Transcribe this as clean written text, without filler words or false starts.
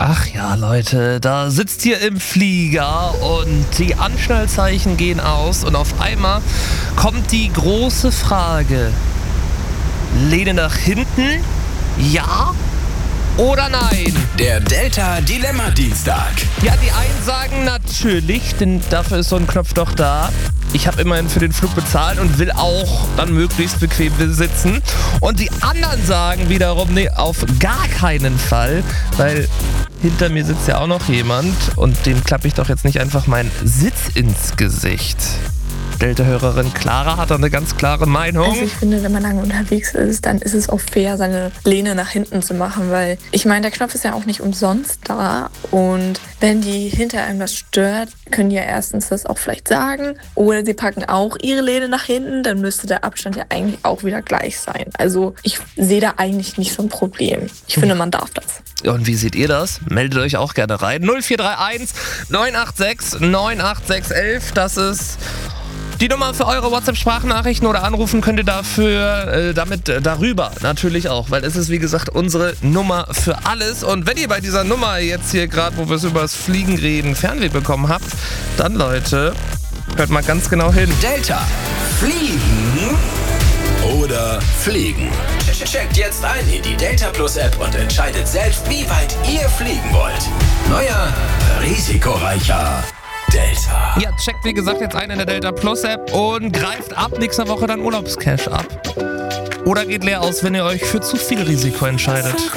Ach ja, Leute, da sitzt ihr im Flieger und die Anschnallzeichen gehen aus und auf einmal kommt die große Frage. Lehne nach hinten? Ja oder nein? Der Delta Dilemma Dienstag. Ja, die einen sagen natürlich, denn dafür ist so ein Knopf doch da. Ich habe immerhin für den Flug bezahlt und will auch dann möglichst bequem sitzen. Und die anderen sagen wiederum, nee, auf gar keinen Fall, weil hinter mir sitzt ja auch noch jemand und dem klappe ich doch jetzt nicht einfach meinen Sitz ins Gesicht. Delta-Hörerin Clara hat da eine ganz klare Meinung. Also ich finde, wenn man lange unterwegs ist, dann ist es auch fair, seine Lehne nach hinten zu machen, weil ich meine, der Knopf ist ja auch nicht umsonst da und wenn die hinter einem das stört, können die ja erstens das auch vielleicht sagen oder sie packen auch ihre Lehne nach hinten, dann müsste der Abstand ja eigentlich auch wieder gleich sein. Also ich sehe da eigentlich nicht so ein Problem. Ich finde, man darf das. Und wie seht ihr das? Meldet euch auch gerne rein. 0431 986 98611, das ist die Nummer für eure WhatsApp-Sprachnachrichten oder Anrufen könnt ihr darüber natürlich auch, weil es ist, wie gesagt, unsere Nummer für alles. Und wenn ihr bei dieser Nummer jetzt hier gerade, wo wir es über das Fliegen reden, Fernweh bekommen habt, dann, Leute, hört mal ganz genau hin. Delta. Fliegen oder fliegen? Checkt jetzt ein in die Delta Plus App und entscheidet selbst, wie weit ihr fliegen wollt. Neuer, risikoreicher Delta. Ja, checkt wie gesagt jetzt ein in der Delta Plus App und greift ab nächster Woche dann Urlaubscash ab. Oder geht leer aus, wenn ihr euch für zu viel Risiko entscheidet.